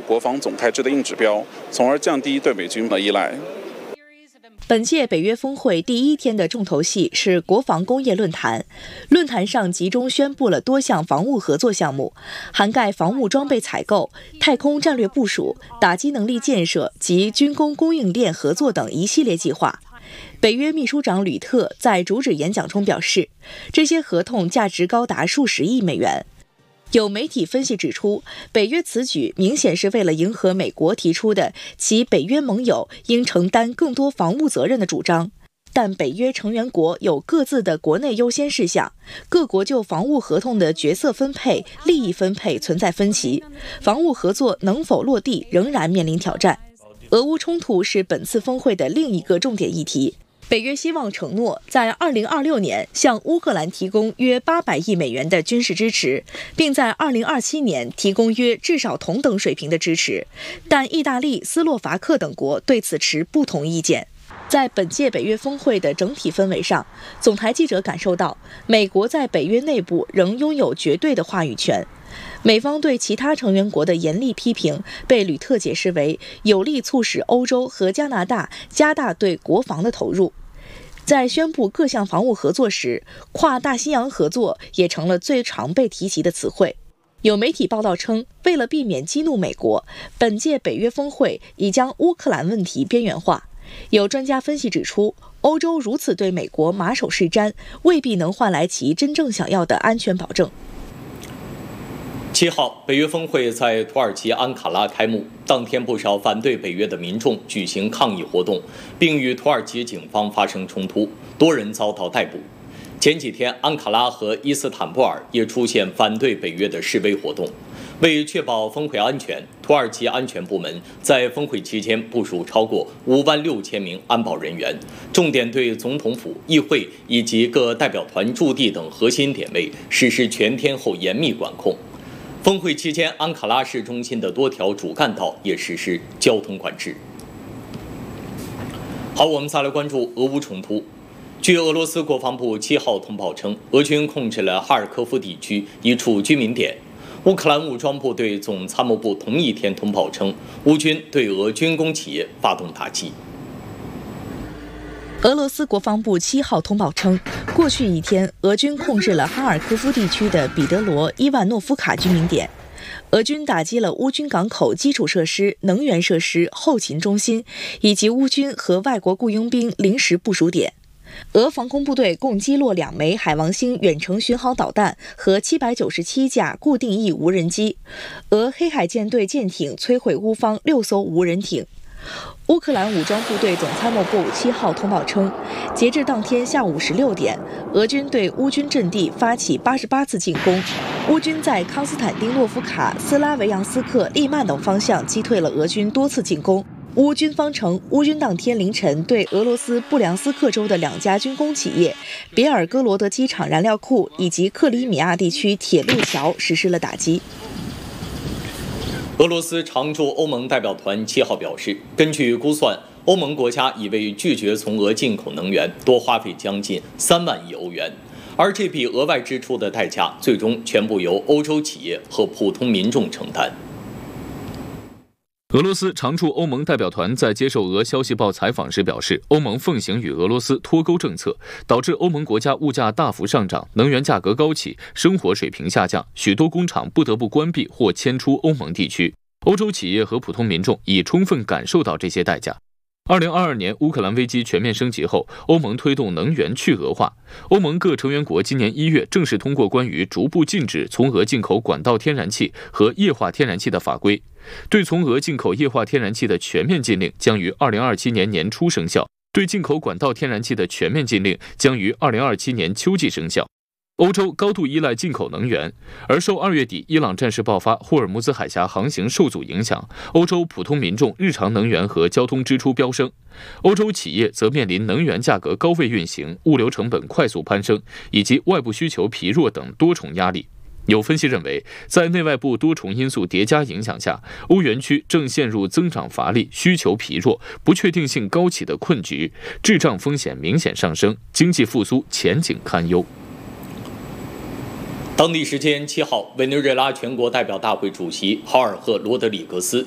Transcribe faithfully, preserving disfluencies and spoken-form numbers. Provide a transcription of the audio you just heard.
国防总态制的硬指标，从而降低对美军的依赖。 本届北约峰会第一天的重头戏是国防工业论坛。论坛上集中宣布了多项防务合作项目，涵盖防务装备采购、太空战略部署、打击能力建设及军工供应链合作等一系列计划。北约秘书长吕特在主旨演讲中表示，这些合同价值高达数十亿美元。有媒体分析指出，北约此举明显是为了迎合美国提出的其北约盟友应承担更多防务责任的主张。但北约成员国有各自的国内优先事项，各国就防务合同的角色分配、利益分配存在分歧，防务合作能否落地仍然面临挑战。俄乌冲突是本次峰会的另一个重点议题。北约希望承诺在二零二六年向乌克兰提供约八百亿美元的军事支持，并在二零二七年提供约至少同等水平的支持。但意大利、斯洛伐克等国对此持不同意见。在本届北约峰会的整体氛围上，总台记者感受到，美国在北约内部仍拥有绝对的话语权。美方对其他成员国的严厉批评被吕特解释为有力促使欧洲和加拿大加大对国防的投入。在宣布各项防务合作时，跨大西洋合作也成了最常被提及的词汇。有媒体报道称，为了避免激怒美国，本届北约峰会已将乌克兰问题边缘化。有专家分析指出，欧洲如此对美国马首是瞻，未必能换来其真正想要的安全保证。 七号，北约峰会在土耳其安卡拉开幕。当天，不少反对北约的民众举行抗议活动，并与土耳其警方发生冲突，多人遭到逮捕。前几天，安卡拉和伊斯坦布尔也出现反对北约的示威活动。为确保峰会安全，土耳其安全部门在峰会期间部署超过五万六千名安保人员，重点对总统府、议会以及各代表团驻地等核心点位实施全天候严密管控。峰会期间，安卡拉市中心的多条主干道也实施交通管制。好，我们再来关注俄乌冲突。据俄罗斯国防部七号通报称，俄军控制了哈尔科夫地区一处居民点。乌克兰武装部队总参谋部同一天通报称，乌军对俄军工企业发动打击。 俄罗斯国防部七号通报称，过去一天，俄军控制了哈尔科夫地区的彼得罗伊万诺夫卡居民点。俄军打击了乌军港口基础设施、能源设施、后勤中心，以及乌军和外国雇佣兵临时部署点。俄防空部队共击落两枚海王星远程巡航导弹和七百九十七架固定翼无人机。俄黑海舰队舰艇摧毁乌方六艘无人艇。乌克兰武装部队总参谋部七号通报称，截至当天下午十六点，俄军对乌军阵地发起八十八次进攻。乌军在康斯坦丁诺夫卡、斯拉维扬斯克、利曼等方向击退了俄军多次进攻。乌军方称，乌军当天凌晨对俄罗斯布良斯克州的两家军工企业、别尔哥罗德机场燃料库以及克里米亚地区铁路桥实施了打击。 俄罗斯常驻欧盟代表团七号表示，根据估算，欧盟国家已为拒绝从俄进口能源多花费将近三万亿欧元，而这笔额外支出的代价最终全部由欧洲企业和普通民众承担。 俄罗斯常驻欧盟代表团在接受俄消息报采访时表示，欧盟奉行与俄罗斯脱钩政策，导致欧盟国家物价大幅上涨，能源价格高企，生活水平下降，许多工厂不得不关闭或迁出欧盟地区。欧洲企业和普通民众已充分感受到这些代价。二零二二年乌克兰危机全面升级后，欧盟推动能源去俄化。欧盟各成员国今年一月正式通过关于逐步禁止从俄进口管道天然气和液化天然气的法规，对从俄进口液化天然气的全面禁令将于二零二七年年初生效，对进口管道天然气的全面禁令将于二零二七年秋季生效。欧洲高度依赖进口能源，而受二月底伊朗战事爆发、霍尔木兹海峡航行受阻影响，欧洲普通民众日常能源和交通支出飙升，欧洲企业则面临能源价格高位运行、物流成本快速攀升以及外部需求疲弱等多重压力。有分析认为，在内外部多重因素叠加影响下，欧元区正陷入增长乏力、需求疲弱、不确定性高企的困局，滞胀风险明显上升，经济复苏前景堪忧。 当地时间七号，委内瑞拉全国代表大会主席豪尔赫罗德里格斯